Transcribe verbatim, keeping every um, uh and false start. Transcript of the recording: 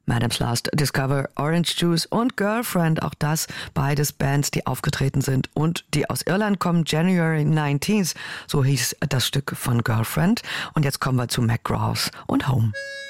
Madam's Last Discover, Orange Juice und Girlfriend, auch das beides Bands, die aufgetreten sind und die aus Irland kommen. January nineteenth, so hieß das Stück von Girlfriend. Und jetzt kommen wir zu McGrath und Home.